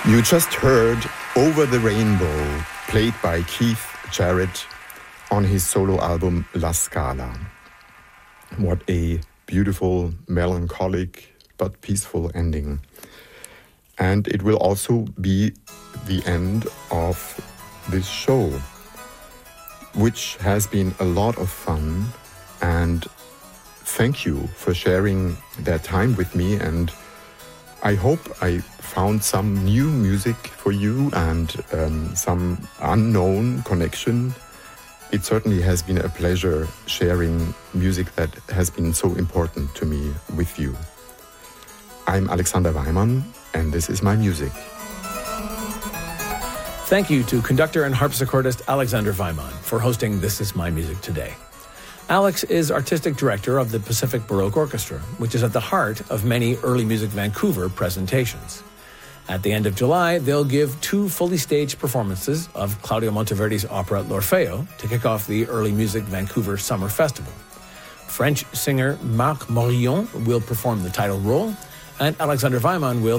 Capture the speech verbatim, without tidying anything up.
You just heard Over the Rainbow, played by Keith Jarrett on his solo album La Scala. What a beautiful, melancholic, but peaceful ending. And it will also be the end of this show, which has been a lot of fun. And thank you for sharing that time with me. And I hope I found some new music for you and um, some unknown connection. It certainly has been a pleasure sharing music that has been so important to me with you. I'm Alexander Weimann, and this is my music. Thank you to conductor and harpsichordist Alexander Weimann for hosting This Is My Music today. Alex is artistic director of the Pacific Baroque Orchestra, which is at the heart of many Early Music Vancouver presentations. At the end of July, they'll give two fully staged performances of Claudio Monteverdi's opera L'Orfeo to kick off the Early Music Vancouver Summer Festival. French singer Marc Morillon will perform the title role, and Alexander Weimann will